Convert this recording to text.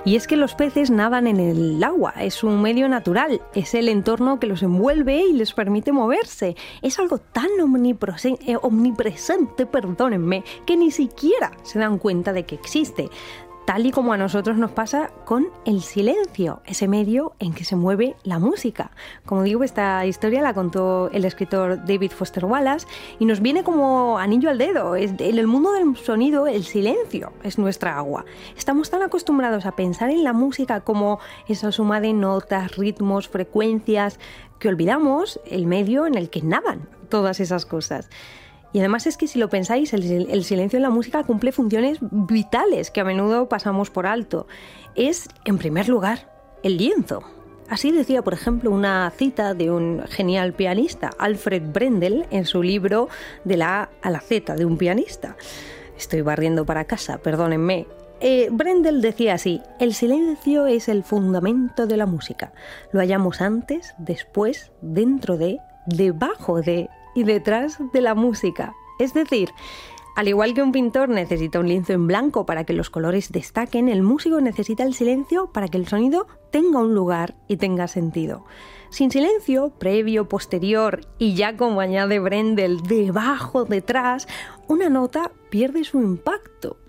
Y es que los peces nadan en el agua, es un medio natural, es el entorno que los envuelve y les permite moverse. Es algo tan omnipresente, perdónenme, que ni siquiera se dan cuenta de que existe. Tal y como a nosotros nos pasa con el silencio, ese medio en que se mueve la música. Como digo, esta historia la contó el escritor David Foster Wallace y nos viene como anillo al dedo. En el mundo del sonido, el silencio es nuestra agua. Estamos tan acostumbrados a pensar en la música como esa suma de notas, ritmos, frecuencias, que olvidamos el medio en el que nadan todas esas cosas. Y además es que si lo pensáis, el silencio en la música cumple funciones vitales que a menudo pasamos por alto. Es, en primer lugar, el lienzo. Así decía, por ejemplo, una cita de un genial pianista, Alfred Brendel, en su libro De la A a la Z de un pianista. Estoy barriendo para casa, perdónenme. Brendel decía así: el silencio es el fundamento de la música. Lo hallamos antes, después, dentro de, debajo de y detrás de la música. Es decir, al igual que un pintor necesita un lienzo en blanco para que los colores destaquen, el músico necesita el silencio para que el sonido tenga un lugar y tenga sentido. Sin silencio, previo, posterior y ya como añade Brendel, debajo, detrás, una nota pierde su impacto.